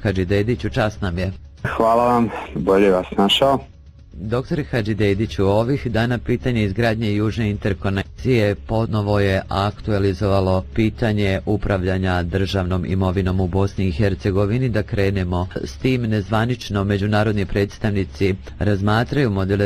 Hadžidejdiću, čast nam je. Hvala vam, bolje vas našao. Dr. Hadžidejdiću, ovih dana pitanje izgradnje južne interkonekcije ponovo je aktualizovalo pitanje upravljanja državnom imovinom u Bosni i Hercegovini. Da krenemo s tim, nezvanično međunarodni predstavnici razmatraju modele